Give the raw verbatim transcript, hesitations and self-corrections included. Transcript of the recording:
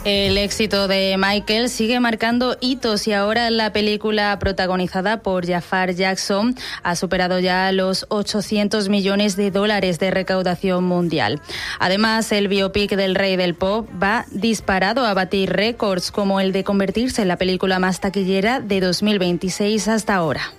El éxito de Michael sigue marcando hitos y ahora la película protagonizada por Jafar Jackson ha superado ya los ochocientos millones de dólares de recaudación mundial. Además, el biopic del rey del pop va disparado a batir récords como el de convertirse en la película más taquillera de dos mil veintiséis hasta ahora.